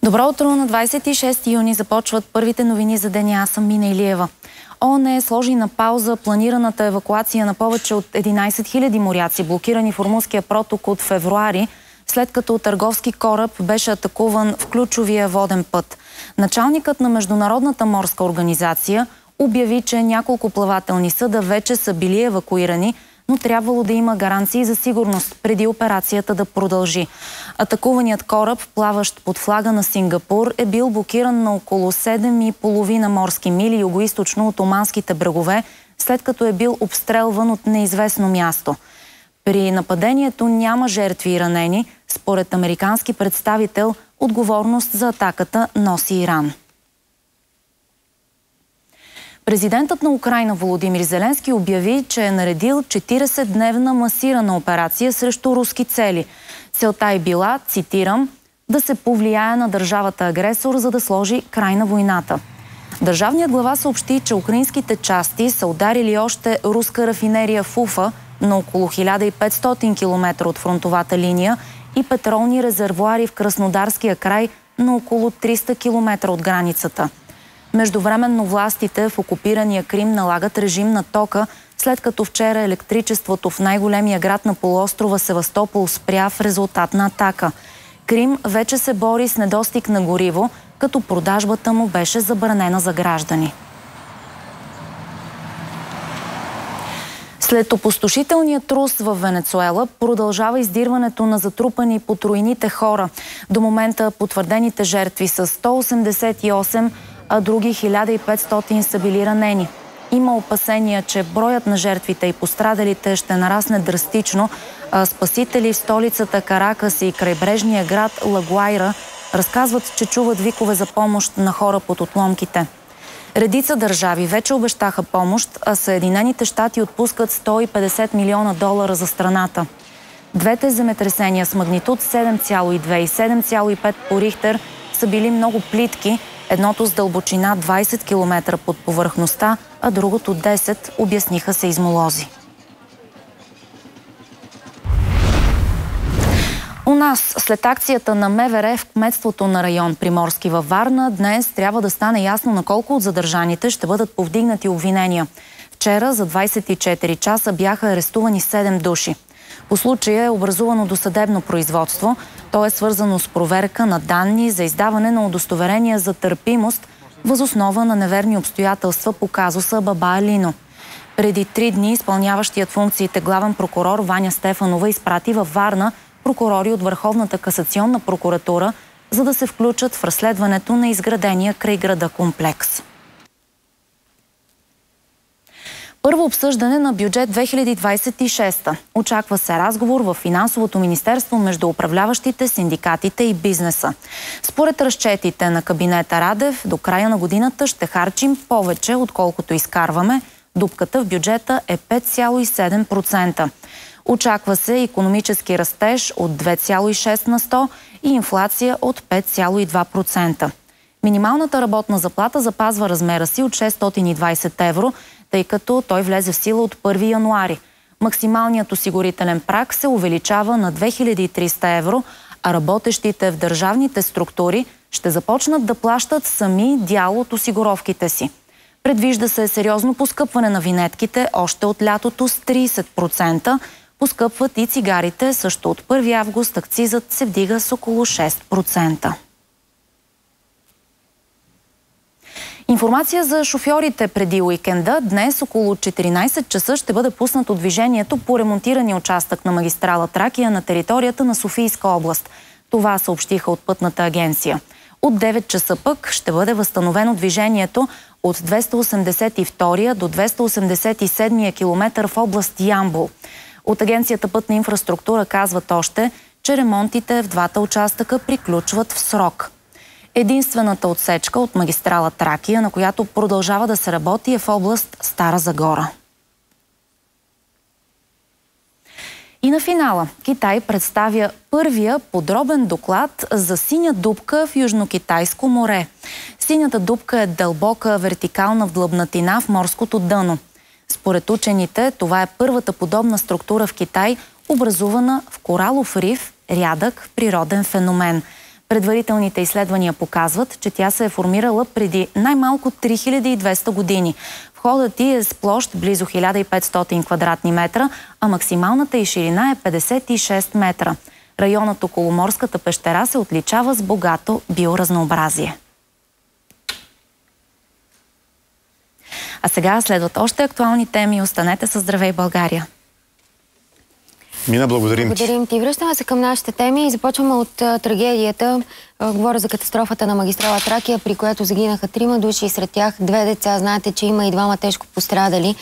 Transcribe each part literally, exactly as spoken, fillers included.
Добро утро! На двадесет и шести юни започват първите новини за деня. Аз съм Мина Илиева. ООН сложи на пауза планираната евакуация на повече от единадесет хиляди моряци, блокирани в Румънския проток от февруари, след като търговски кораб беше атакуван в ключовия воден път. Началникът на Международната морска организация обяви, че няколко плавателни съда вече са били евакуирани, но трябвало да има гаранции за сигурност преди операцията да продължи. Атакуваният кораб, плаващ под флага на Сингапур, е бил блокиран на около седем и половина морски мили югоизточно от оманските брегове, след като е бил обстрелван от неизвестно място. При нападението няма жертви и ранени. Според американски представител, отговорност за атаката носи Иран. Президентът на Украйна Володимир Зеленски обяви, че е наредил четиридесетдневна масирана операция срещу руски цели. Целта е била, цитирам, да се повлияе на държавата агресор, за да сложи край на войната. Държавният глава съобщи, че украинските части са ударили още руска рафинерия в Уфа на около хиляда и петстотин километра от фронтовата линия и петролни резервоари в Краснодарския край на около триста километра от границата. Междувременно властите в окупирания Крим налагат режим на тока, след като вчера електричеството в най-големия град на полуострова Севастопол спря в резултат на атака. Крим вече се бори с недостиг на гориво, като продажбата му беше забранена за граждани. След опустошителния трус в Венецуела продължава издирването на затрупани под руините хора. До момента потвърдените жертви са сто осемдесет и осем, а други хиляда и петстотин са били ранени. Има опасения, че броят на жертвите и пострадалите ще нарасне драстично. А спасители в столицата Каракас и крайбрежния град Ла Гуайра разказват, че чуват викове за помощ на хора под отломките. Редица държави вече обещаха помощ, а Съединените щати отпускат сто и петдесет милиона долара за страната. Двете земетресения с магнитуд седем цяло и две и седем цяло и пет по Рихтер са били много плитки, едното с дълбочина двадесет километра под повърхността, а другото десет, обясниха сеизмолози. У нас, след акцията на МВР в кметството на район Приморски във Варна, днес трябва да стане ясно на колко от задържаните ще бъдат повдигнати обвинения. Вчера за двадесет и четири часа бяха арестувани седем души. По случая е образувано досъдебно производство. То е свързано с проверка на данни за издаване на удостоверения за търпимост въз основа на неверни обстоятелства по казуса Баба Алино. Преди три дни изпълняващият функциите главен прокурор Ваня Стефанова изпрати във Варна прокурори от Върховната касационна прокуратура, за да се включат в разследването на изградения край града комплекс. Първо обсъждане на бюджет две хиляди двадесет и шеста. Очаква се разговор в Финансовото министерство между управляващите, синдикатите и бизнеса. Според разчетите на кабинета Радев, до края на годината ще харчим повече, отколкото изкарваме. Дупката в бюджета е пет цяло и седем процента. Очаква се икономически растеж от две цяло и шест на сто и инфлация от пет цяло и два процента. Минималната работна заплата запазва размера си от шестстотин и двадесет евро, тъй като той влезе в сила от първи януари. Максималният осигурителен праг се увеличава на две хиляди и триста евро, а работещите в държавните структури ще започнат да плащат сами дял от осигуровките си. Предвижда се сериозно поскъпване на винетките още от лятото с тридесет процента. Поскъпват и цигарите, също от първи август акцизът се вдига с около шест процента. Информация за шофьорите преди уикенда. Днес около четиринадесет часа ще бъде пуснато движението по ремонтирания участък на магистрала Тракия на територията на Софийска област. Това съобщиха от Пътната агенция. От девет часа пък ще бъде възстановено движението от двеста осемдесет и втория до двеста осемдесет и седмия километър в област Ямбол. От Агенцията Пътна инфраструктура казват още, че ремонтите в двата участъка приключват в срок. Единствената отсечка от магистрала Тракия, на която продължава да се работи, е в област Стара Загора. И на финала Китай представя първия подробен доклад за синя дупка в Южно-Китайско море. Синята дупка е дълбока вертикална вдлъбнатина в морското дъно. Според учените, това е първата подобна структура в Китай, образувана в коралов риф, рядък природен феномен. Предварителните изследвания показват, че тя се е формирала преди най-малко три хиляди и двеста години. Входът ѝ е с площ близо хиляда и петстотин квадратни метра, а максималната ѝ ширина е петдесет и шест метра. Районът около морската пещера се отличава с богато биоразнообразие. А сега следват още актуални теми. Останете със Здравей, България! Мина, благодарим ти. Благодарим ти. Връщаме се към нашите теми и започваме от а, трагедията. А, говоря за катастрофата на магистрала Тракия, при която загинаха трима души и сред тях две деца. Знаете, че има и двама тежко пострадали.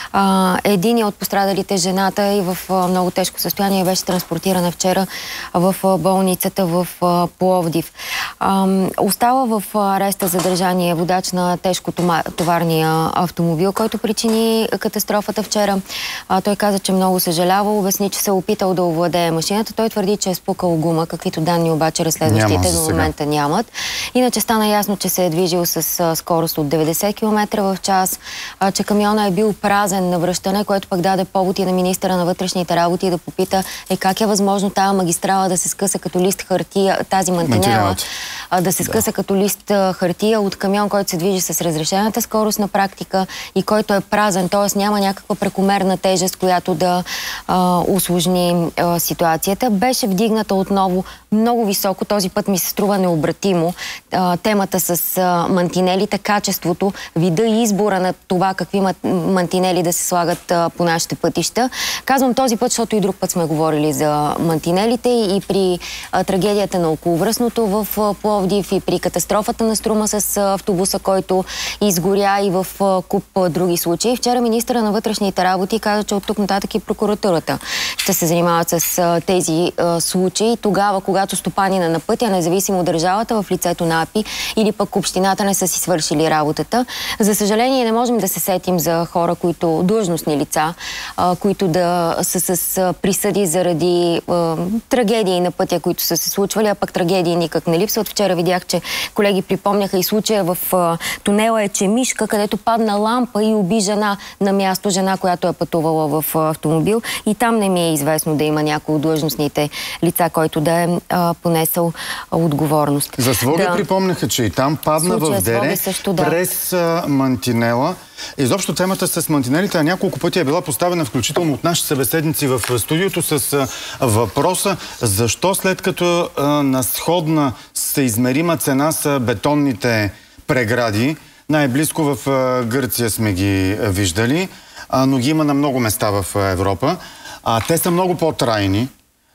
А, единият от пострадалите, жената, и в а, много тежко състояние, беше транспортирана вчера в а, болницата в а, Пловдив. А, остава в ареста задържание водач на тежко товарния автомобил, който причини катастрофата вчера. А, той каза, че много съжалява, обясни, че се е опитал да овладее машината. Той твърди, че е спукал гума, каквито данни обаче разследващите до момента нямат. Иначе стана ясно, че се е движил с а, скорост от деветдесет километра в час, а, че камиона е бил празен на връщане, което пък даде повод и на министъра на вътрешните работи да попита е как е възможно тази магистрала да се скъса като лист хартия, тази мантинела, а, да се скъса да. като лист а, хартия от камион, който се движи с разрешената скорост на практика и който е празен, т.е. няма някаква прекомерна тежест, която да а, усложни а, ситуацията. Беше вдигната отново много високо, този път ми се струва необратимо, а, темата с а, мантинелите, качеството, вида и избора на това какви мантинели да се слагат а, по нашите пътища. Казвам този път, защото и друг път сме говорили за мантинелите и при а, трагедията на околовръстното в а, Пловдив, и при катастрофата на Струма с а, автобуса, който изгоря, и в а, куп а, други случаи. Вчера министъра на вътрешните работи каза, че от тук нататък и прокуратурата ще се занимават с а, тези а, случаи. Тогава, когато стопанина на пътя, независимо от държавата, в лицето на АПИ или пък общината, не са си свършили работата. За съжаление, не можем да се сетим за хора, които длъжностни лица, а, които да са с а, присъди заради а, трагедии на пътя, които са се случвали, а пък трагедии никак не липсват. Вчера видях, че колеги припомняха и случая в а, тунела Ечемишка, където падна лампа и уби жена на място, жена, която е пътувала в а, автомобил. И там не ми е известно да има някой от длъжностните лица, който да е а, понесъл а, отговорност. За Своге да. припомняха, че и там падна в дере също, да. през а, мантинела. Изобщо темата с мантинелите няколко пъти е била поставена, включително от наши събеседници в студиото, с а, въпроса защо след като а, на сходна съизмерима цена са бетонните прегради. Най-близко в а, Гърция сме ги а, виждали, а, но ги има на много места в а, Европа. А, те са много по-трайни.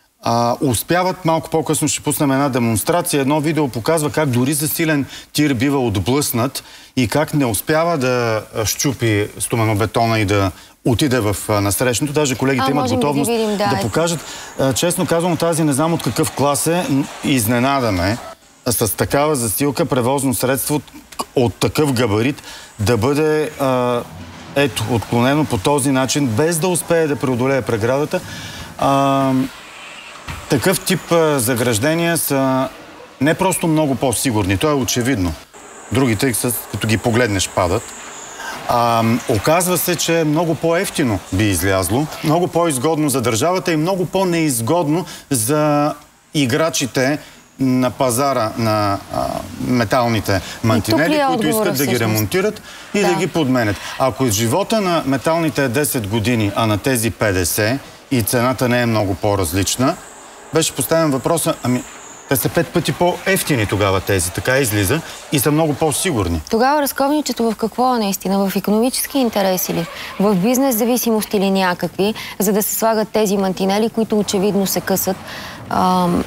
А, успяват, малко по-късно ще пуснем една демонстрация. Едно видео показва как дори засилен тир бива отблъснат и как не успява да щупи стоманобетона и да отиде в насрещното. Даже колегите а, имат готовност да, видим, да, да покажат. А, честно казвам, тази не знам от какъв клас е, изненадаме с такава засилка превозно средство от, от такъв габарит да бъде а, ето, отклонено по този начин, без да успее да преодолее преградата. А, Такъв тип а, заграждения са не просто много по-сигурни, то е очевидно. Другите, като ги погледнеш, падат. А, оказва се, че много по-евтино би излязло, много по-изгодно за държавата и много по-неизгодно за играчите на пазара на а, металните мантинели, е които искат да ги ремонтират и да. да ги подменят. Ако живота на металните е десет години, а на тези петдесет и цената не е много по-различна, беше поставен въпроса, ами те са пет пъти по-евтини тогава тези, така излиза, и са много по-сигурни. Тогава разковничето в какво е наистина? В икономически интерес или в бизнес зависимост или някакви, за да се слагат тези мантинели, които очевидно се късат. Ам...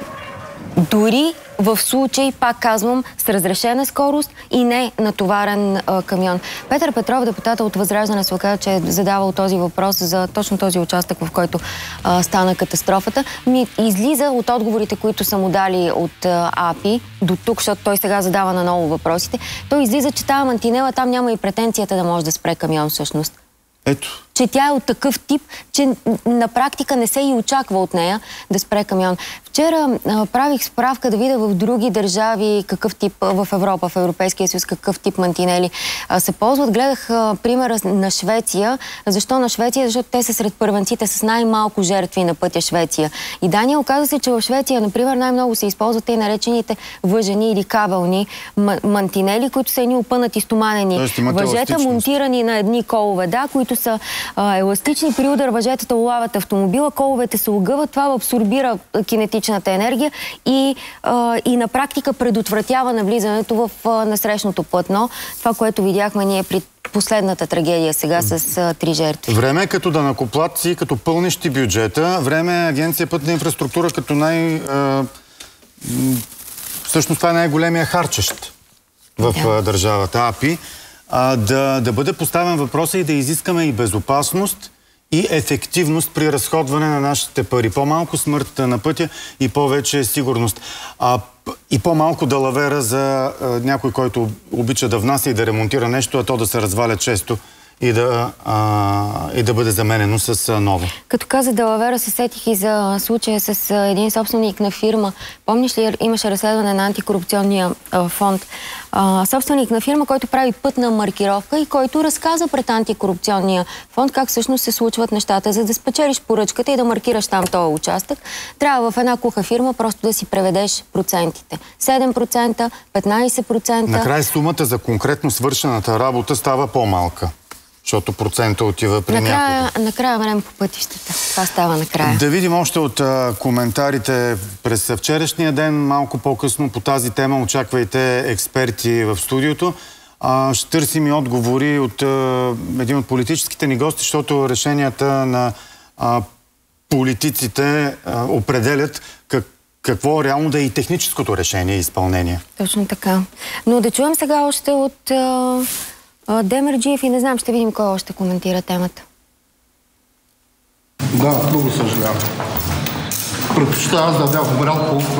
Дори в случай, пак казвам, с разрешена скорост и не натоварен а, камион. Петър Петров, депутата от Възраждане, се оказа, че е задавал този въпрос за точно този участък, в който а, стана катастрофата. Ми излиза от отговорите, които са му дали от а, АПИ до тук, защото той сега задава на ново въпросите. Той излиза, че тази мантинела там няма и претенцията да може да спре камион всъщност. Ето. че тя е от такъв тип, че на практика не се и очаква от нея да спре камион. Вчера а, правих справка да видя в други държави какъв тип в Европа, в Европейския съюз, какъв тип мантинели а, се ползват. Гледах а, примера на Швеция. Защо на Швеция? Защото те са сред първенците с най-малко жертви на пътя Швеция. И Дания, оказа се, че в Швеция, например, най-много се използват те наречените въжени или кабелни мантинели, които са едни опънати стоманени въжета, монтирани на едни колове, да, които са а, еластични. При удар въжетата улавят автомобила, коловете се огъват, това абсорбира кинетичната енергия и, а, и на практика предотвратява навлизането в а, насрещното платно. Това, което видяхме ние при последната трагедия сега с а, три жертви. Време е като данъкоплатци, като пълнещи бюджета. Време е Агенция Пътна инфраструктура като най... А, всъщност това е най-големия харчещ в да. държавата, АПИ, а, да, да бъде поставен въпроса и да изискаме и безопасност, и ефективност при разходване на нашите пари. По-малко смърт на пътя и повече сигурност. А, и по-малко далавера за а, някой, който обича да внася и да ремонтира нещо, а то да се разваля често и да, а, и да бъде заменено с а, ново. Като каза далавера, се сетих и за случая с а, един собственик на фирма. Помниш ли, имаше разследване на антикорупционния а, фонд. А, собственик на фирма, който прави пътна маркировка и който разказа пред антикорупционния фонд как всъщност се случват нещата. За да спечелиш поръчката и да маркираш там този участък, трябва в една куха фирма просто да си преведеш процентите. седем процента, петнайсет процента. Накрая сумата за конкретно свършената работа става по-малка. Защото процента отива при накрая, някъде. Накрая време по пътищата. Това става накрая. Да видим още от а, коментарите през вчерашния ден, малко по-късно по тази тема. Очаквайте експерти в студиото. А, ще търсим и отговори от а, един от политическите ни гости, защото решенията на а, политиците а, определят как, какво реално да е и техническото решение и изпълнение. Точно така. Но да чуем сега още от... А... Демерджиев и не знам, ще видим кой още коментира темата. Да, много съжалявам. Предпочитам аз да бях умрял колкото.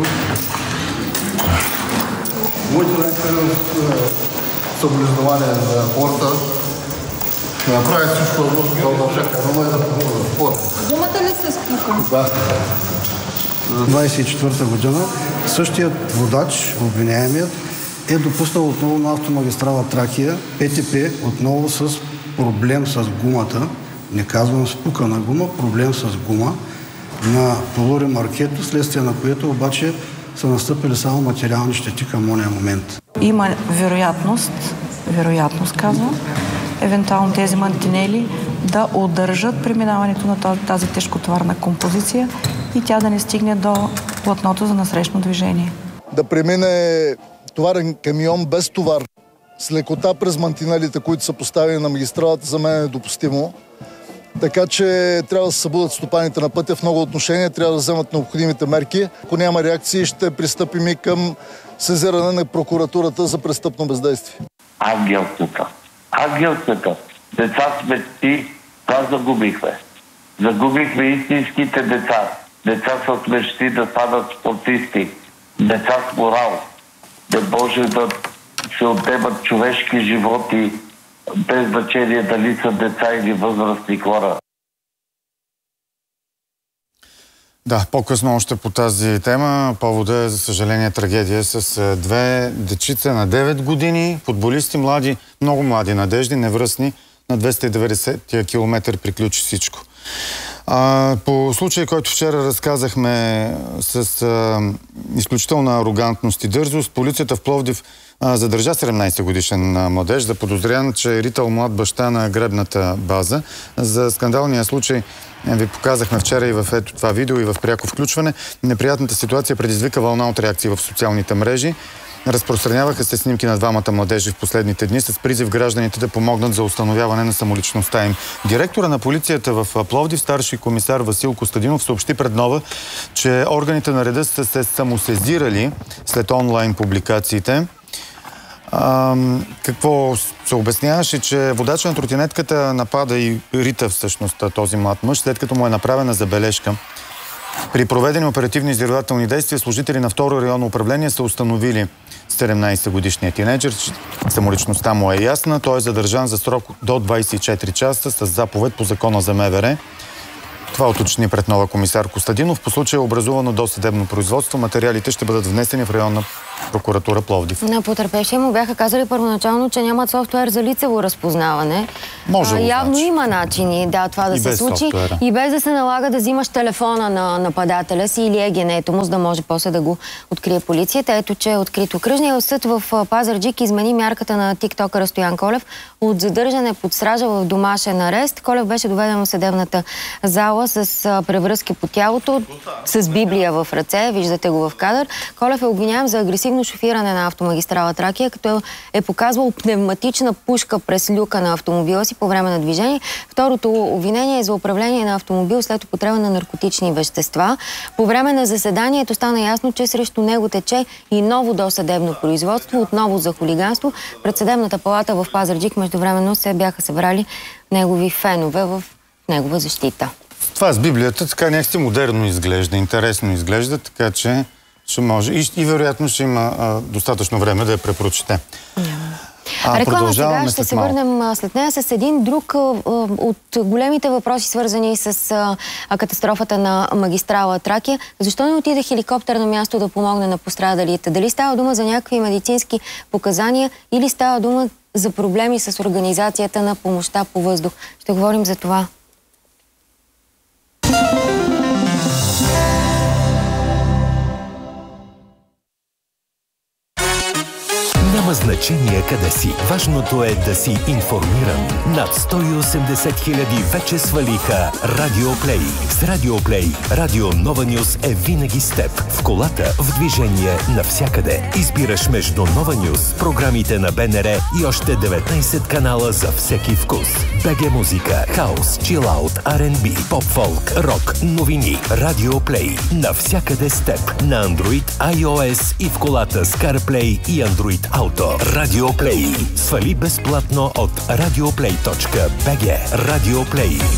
Моите най-първи съблизнования за хората ще направя всичко възможно да удължаха, но е да помогна за хората. Думата ли се спука? Да. За двайсет и четвърта година същият водач, обвиняемият, е допуснал отново на автомагистрала Тракия ПТП, отново с проблем с гумата, не казвам спука на гума, проблем с гума, на полури маркето, следствие на което обаче са настъпили само материални щети към ония момент. Има вероятност, вероятност казвам, евентуално тези мантинели да удържат преминаването на тази, тази тежкотоварна композиция и тя да не стигне до платното за насрещно движение. Да премине товарен камион без товар с лекота през мантинелите, които са поставени на магистралата, за мен е недопустимо. Така че трябва да се събудат стопаните на пътя в много отношения, трябва да вземат необходимите мерки. Ако няма реакции, ще пристъпим и към сезиране на прокуратурата за престъпно бездействие. Ангелцата. Ангелцата. Деца сме ти, това загубихме. Загубихме истинските деца. Деца с мечти да станат спортисти. Деца с морал. Да може да се отнемат човешки животи, без значение дали са деца или възрастни хора. Да, по-късно още по тази тема. Повода е, за съжаление, трагедия с две дечица на девет години, футболисти, млади, много млади надежди, невръстни. На двеста и деветдесетия километър приключи всичко. А, по случая, който вчера разказахме с а, изключителна арогантност и дързост, полицията в Пловдив а, задържа седемнайсет годишен младеж, заподозрян, че е ритал млад баща на гребната база. За скандалния случай ви показахме вчера и в ето това видео, и в пряко включване. Неприятната ситуация предизвика вълна от реакции в социалните мрежи. Разпространяваха се снимки на двамата младежи в последните дни с призив гражданите да помогнат за установяване на самоличността им. Директора на полицията в Пловдив, старши комисар Васил Костадинов, съобщи пред Нова, че органите на реда са се самосезирали след онлайн публикациите. А, какво се обясняваше, че водача на тротинетката напада и рита всъщност този млад мъж, след като му е направена забележка При проведени оперативни издирвателни действия служители на второ районно управление са установили седемнайсетгодишния тинейджър. Самоличността му е ясна. Той е задържан за срок до двайсет и четири часа с заповед по закона за МВР. Това уточни пред нова комисар Костадинов. По случая е образувано досъдебно производство. Материалите ще бъдат внесени в районна прокуратура Пловдив. На потърпевшия му бяха казали първоначално, че нямат софтуер за лицево разпознаване. Може а, явно значи. Има начини да, това да и се случи. Софтуера. И без да се налага да взимаш телефона на нападателя си или егенето му, за да може после да го открие полицията. Ето, че е открито. Окръжният съд в Пазарджик измени мярката на тиктокъра Стоян Колев от задържане под стража в домашен арест. Колев беше доведен в съдебната зала с превръзки по тялото, с Библия в ръце. Виждате го в кадър. Колев е обвиняем за агресивно шофиране на автомагистрала Тракия, като е показвал пневматична пушка през люка на автомобила си по време на движение. Второто обвинение е за управление на автомобил след употреба на наркотични вещества. По време на заседанието стана ясно, че срещу него тече и ново досъдебно производство, отново за хулиганство. Пред съдебната палата в Пазарджик междувременно се бяха събрали негови фенове в негова защита. Това с Библията така някакси модерно изглежда, интересно изглежда, така че ще може и, и вероятно ще има а, достатъчно време да я препрочете. А, Реклама сега, ще се върнем а, след нея с един друг а, от големите въпроси, свързани с а, катастрофата на магистрала Тракия. Защо не отиде хеликоптер на място да помогне на пострадалите? Дали става дума за някакви медицински показания или става дума за проблеми с организацията на помощта по въздух? Ще говорим за това. Няма значение къде си. Важното е да си информиран. Над сто и осемдесет хиляди вече свалиха Радиоплей. С Радиоплей Радио Нова Нюз е винаги с теб. В колата, в движение, навсякъде. Избираш между Нова Нюз, програмите на БНР и още деветнайсет канала за всеки вкус. БГ музика, хаус, чилаут, Ар енд Би, поп-фолк, рок, новини. Радиоплей. Навсякъде с теб. На Android, iOS и в колата с CarPlay и Android Auto. Радиоплей. Свали безплатно от радиоплей точка би джи. Радиоплей.